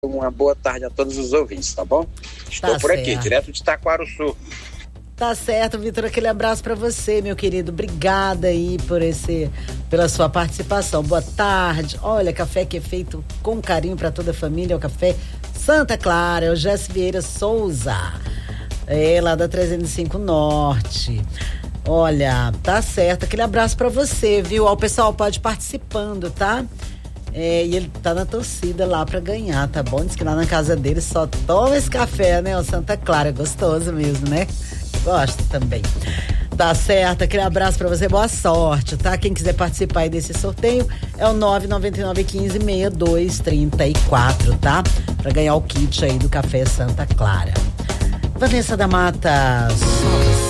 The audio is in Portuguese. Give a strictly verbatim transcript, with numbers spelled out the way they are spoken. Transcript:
uma boa tarde a todos os ouvintes, tá bom? Estou Tá por aqui, certo. direto de Taquaruçu. Tá certo, Vitor, aquele abraço pra você, meu querido. Obrigada aí por esse, pela sua participação. Boa tarde. Olha, café que é feito com carinho pra toda a família, é o café Santa Clara, é o Jesse Vieira Souza, é lá da trezentos e cinco Norte. Olha, tá certo, aquele abraço pra você, viu? Ó, o pessoal pode ir participando, tá? É, e ele tá na torcida lá pra ganhar, tá bom? Diz que lá na casa dele só toma esse café, né? O Santa Clara, é gostoso mesmo, né? Gosto também. Tá certo, aquele abraço pra você, boa sorte, tá? Quem quiser participar aí desse sorteio é o nove nove nove um cinco seis dois três quatro, tá? Pra ganhar o kit aí do Café Santa Clara. Vanessa da Mata, só você.